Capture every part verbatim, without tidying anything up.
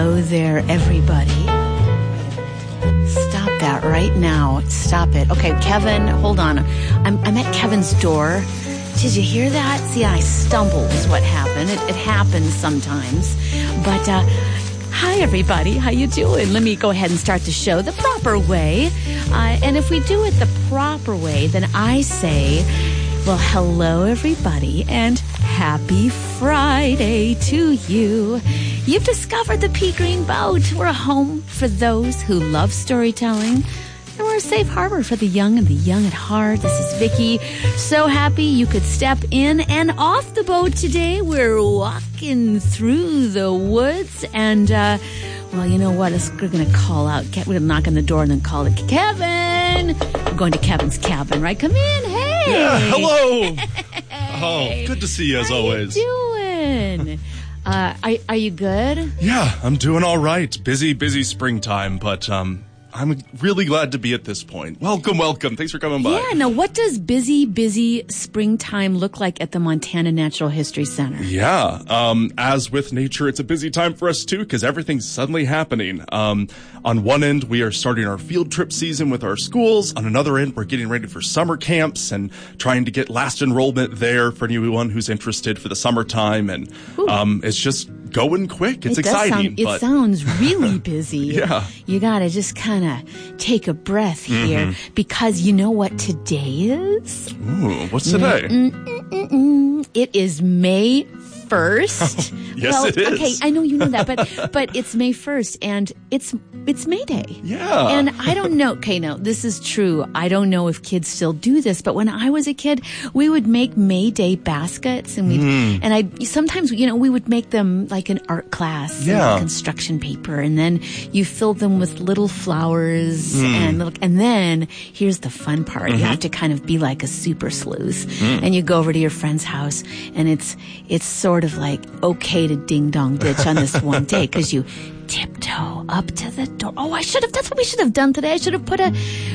Hello there, everybody. Stop that right now. Stop it. Okay, Kevin, hold on. I'm, I'm at Kevin's door. Did you hear that? See, I stumbled is what happened. It, it happens sometimes. But, uh, hi, everybody. How you doing? Let me go ahead and start the show the proper way. Uh, and if we do it the proper way, then I say, well, hello, everybody, and happy Friday to you. You've discovered the Pea Green Boat. We're a home for those who love storytelling. And we're a safe harbor for the young and the young at heart. This is Vicki. So happy you could step in and off the boat today. We're walking through the woods. And, uh, well, you know what? We're going to call out. We're going to knock on the door and then call it, Kevin. We're going to Kevin's cabin, right? Come in. Hey. Yeah, hello. Oh, good to see you as How always. How you doing? Uh, are, are you good? Yeah, I'm doing all right. Busy, busy springtime, but um, I'm really glad to be at this point. Welcome, welcome. Thanks for coming by. Yeah, now what does busy, busy springtime look like at the Montana Natural History Center? Yeah, um, as with nature, it's a busy time for us too, because everything's suddenly happening. Um, on one end, we are starting our field trip season with our schools. On another end, we're getting ready for summer camps and trying to get last enrollment there for anyone who's interested for the summertime. And um, it's just going quick. It's it exciting. Sound, it but sounds really busy. Yeah. You got to just kind of take a breath here mm-hmm. because you know what today is? Ooh, what's today? Mm-mm-mm-mm. It is May first. Yes, well, it is. Okay, I know you know that, but but it's May first, and it's it's May Day. Yeah. And I don't know. Okay, no, this is true. I don't know if kids still do this, but when I was a kid, we would make May Day baskets, and we mm. and I sometimes you know we would make them like an art class, yeah, and construction paper, and then you fill them with little flowers mm. and little, and then here's the fun part: mm-hmm. you have to kind of be like a super sleuth, mm. and you go over to your friend's house, and it's it's sort of like okay to ding dong ditch on this one day because you tiptoe up to the door. Oh, I should have. That's what we should have done today. I should have put a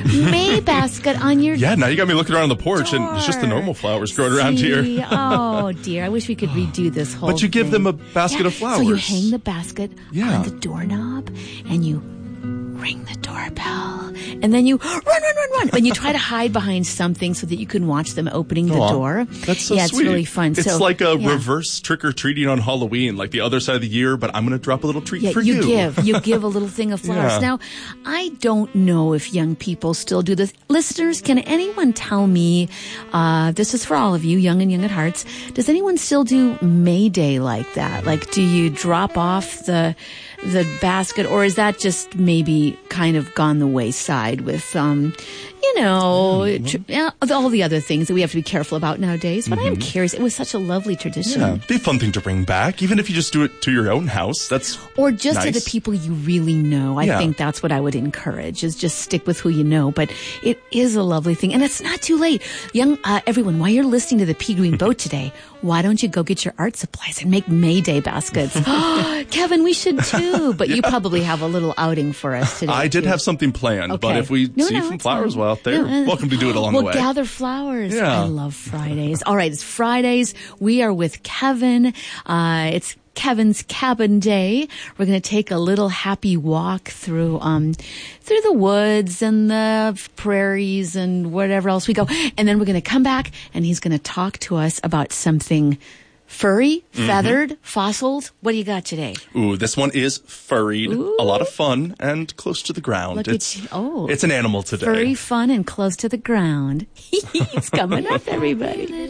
May basket on your Yeah, now you got me looking around the porch, door. And it's just the normal flowers growing See? around here. Oh, dear. I wish we could redo this whole But you give thing. them a basket yeah. of flowers. So you hang the basket yeah. on the doorknob, and you ring the doorbell, and then you run, run, run, run, and you try to hide behind something so that you can watch them opening the Aww, door. That's so yeah, sweet. it's really fun. It's so, like a yeah. reverse trick-or-treating on Halloween, like the other side of the year, but I'm going to drop a little treat yeah, for you. you. give. You give a little thing of flowers. Yeah. Now, I don't know if young people still do this. Listeners, can anyone tell me, uh, this is for all of you, young and young at hearts, does anyone still do May Day like that? Like, do you drop off the the basket, or is that just maybe kind of gone the wayside with, um, you know, mm-hmm. tr- all the other things that we have to be careful about nowadays? But mm-hmm. I am curious. It was such a lovely tradition. Yeah, it'd be a fun thing to bring back, even if you just do it to your own house. That's Or just nice. to the people you really know. I yeah. think that's what I would encourage, is just stick with who you know. But it is a lovely thing. And it's not too late. Young, uh, everyone, while you're listening to the Pea Green Boat today, why don't you go get your art supplies and make May Day baskets? Kevin, we should too. But yeah. you probably have a little outing for us today. I did too. have something planned, okay. but if we no, see no, some flowers fine. well out there, no, welcome to do it along we'll the way. We'll gather flowers. Yeah. I love Fridays. All right, it's Fridays. We are with Kevin. Uh, it's Kevin's Cabin Day. We're going to take a little happy walk through um through the woods and the prairies and whatever else we go. And then we're going to come back and he's going to talk to us about something furry, feathered, mm-hmm. fossiled. What do you got today? Ooh, this one is furried. Ooh. A lot of fun and close to the ground. Look it's, at you. Oh. It's an animal today. Furry, fun, and close to the ground. He's coming up, everybody.